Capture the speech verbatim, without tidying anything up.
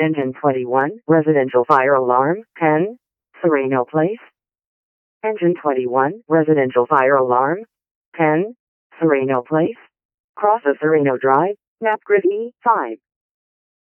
Engine twenty-one, residential fire alarm. ten. Sereno Place. Engine twenty-one, residential fire alarm. ten. Sereno Place. Cross of Sereno Drive, Napgrid E five.